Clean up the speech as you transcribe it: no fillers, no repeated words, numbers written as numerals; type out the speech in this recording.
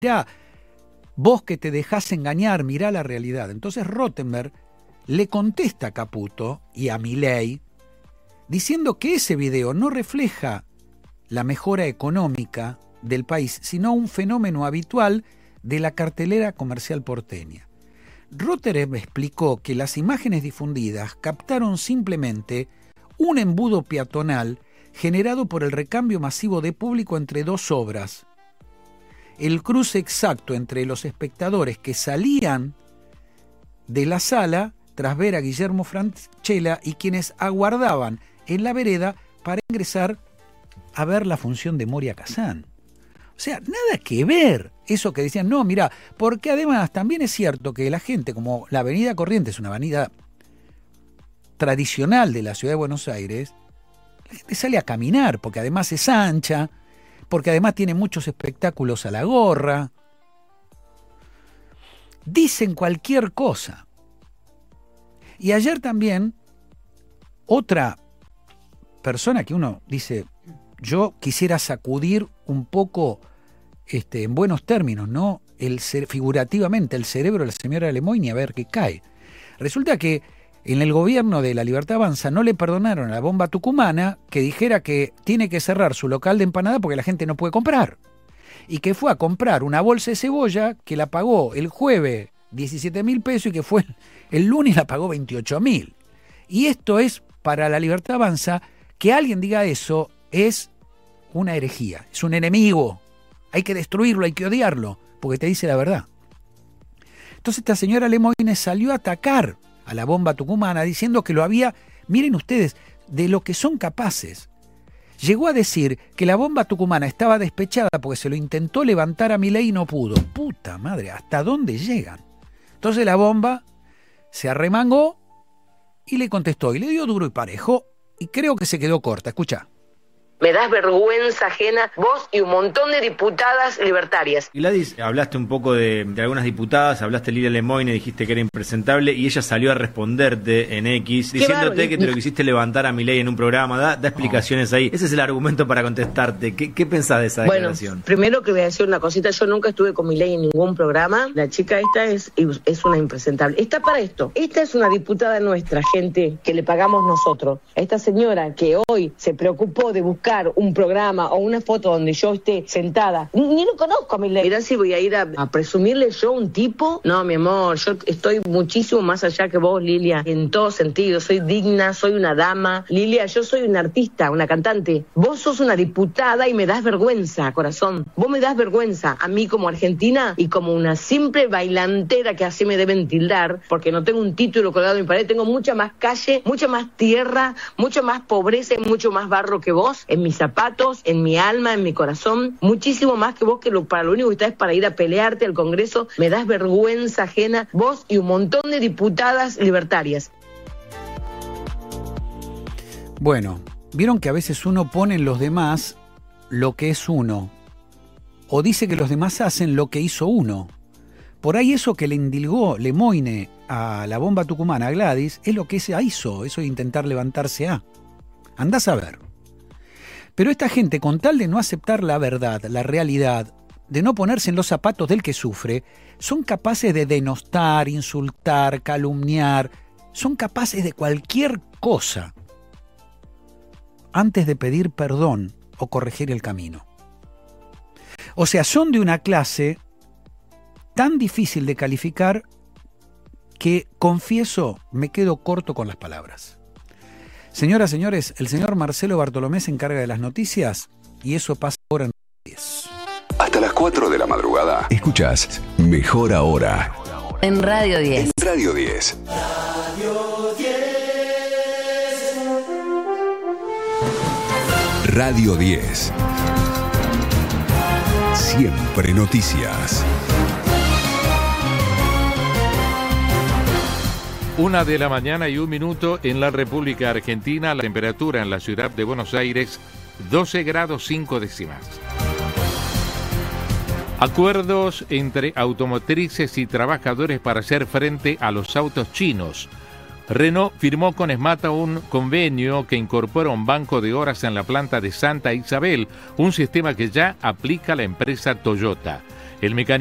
mirá, vos que te dejás engañar, mirá la realidad. Entonces Rottenberg le contesta a Caputo y a Milei diciendo que ese video no refleja la mejora económica del país, sino un fenómeno habitual de la cartelera comercial porteña. Rottenberg explicó que las imágenes difundidas captaron simplemente un embudo peatonal generado por el recambio masivo de público entre dos obras. El cruce exacto entre los espectadores que salían de la sala tras ver a Guillermo Francella y quienes aguardaban en la vereda para ingresar a ver la función de Moria Kazan. O sea, nada que ver eso que decían, no, mirá, porque además también es cierto que la gente, como la Avenida Corrientes es una avenida tradicional de la ciudad de Buenos Aires, la gente sale a caminar, porque además es ancha, porque además tiene muchos espectáculos a la gorra. Dicen cualquier cosa. Y ayer también, otra persona que uno dice, yo quisiera sacudir un poco, en buenos términos, ¿no? Figurativamente, el cerebro de la señora Lemoyne a ver qué cae. Resulta que en el gobierno de La Libertad Avanza no le perdonaron a la bomba tucumana que dijera que tiene que cerrar su local de empanada porque la gente no puede comprar. Y que fue a comprar una bolsa de cebolla que la pagó el jueves 17.000 pesos y que fue el lunes la pagó 28.000. Y esto es, para La Libertad Avanza, que alguien diga eso es una herejía, es un enemigo. Hay que destruirlo, hay que odiarlo, porque te dice la verdad. Entonces esta señora Lemoyne salió a atacar a la bomba tucumana diciendo que lo había, miren ustedes, de lo que son capaces. Llegó a decir que la bomba tucumana estaba despechada porque se lo intentó levantar a Milei y no pudo. Puta madre, ¿hasta dónde llegan? Entonces la bomba se arremangó y le contestó y le dio duro y parejo y creo que se quedó corta. Escuchá. Me das vergüenza ajena, vos y un montón de diputadas libertarias. Gladys, hablaste un poco de algunas diputadas, hablaste de Lilia Lemoyne, dijiste que era impresentable y ella salió a responderte en X, diciéndote que te lo quisiste levantar a Milei en un programa, da explicaciones ahí. Ese es el argumento para contestarte. ¿Qué pensás de esa declaración? Bueno, primero que voy a decir una cosita, yo nunca estuve con Milei en ningún programa. La chica esta es una impresentable. Está para esto. Esta es una diputada nuestra, gente, que le pagamos nosotros. Esta señora que hoy se preocupó de buscar un programa o una foto donde yo esté sentada, ni lo conozco a Milei. Mirá si voy a ir a presumirle yo un tipo. No, mi amor, yo estoy muchísimo más allá que vos, Lilia, en todo sentido. Soy digna, soy una dama. Lilia, yo soy una artista, una cantante. Vos sos una diputada y me das vergüenza, corazón. Vos me das vergüenza a mí como argentina y como una simple bailantera, que así me deben tildar, porque no tengo un título colgado en mi pared. Tengo mucha más calle, mucha más tierra, mucha más pobreza y mucho más barro que vos en mis zapatos, en mi alma, en mi corazón, muchísimo más que vos, que para lo único que estás es para ir a pelearte al Congreso. Me das vergüenza ajena, vos y un montón de diputadas libertarias. Bueno, vieron que a veces uno pone en los demás lo que es uno, o dice que los demás hacen lo que hizo uno. Por ahí eso que le indilgó Lemoyne a la bomba tucumana, a Gladys, es lo que ella hizo, eso de intentar levantarse a. Andás a ver. Pero esta gente, con tal de no aceptar la verdad, la realidad, de no ponerse en los zapatos del que sufre, son capaces de denostar, insultar, calumniar, son capaces de cualquier cosa antes de pedir perdón o corregir el camino. O sea, son de una clase tan difícil de calificar que, confieso, me quedo corto con las palabras. Señoras, señores, el señor Marcelo Bartolomé se encarga de las noticias y eso pasa ahora en 10. Hasta las 4 de la madrugada. Escuchás Mejor Ahora. En Radio 10. En Radio 10. Radio 10. Radio 10. Siempre noticias. 1 de la mañana y 1 minuto en la República Argentina. La temperatura en la ciudad de Buenos Aires, 12 grados 5 décimas. Acuerdos entre automotrices y trabajadores para hacer frente a los autos chinos. Renault firmó con Esmata un convenio que incorpora un banco de horas en la planta de Santa Isabel, un sistema que ya aplica la empresa Toyota. El mecanismo